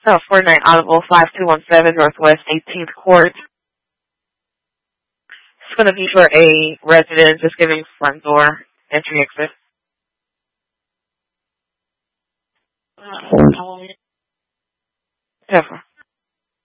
49 Audible 5217 Northwest 18th Court. It's going to be for a resident, just giving front door entry exit. Ever.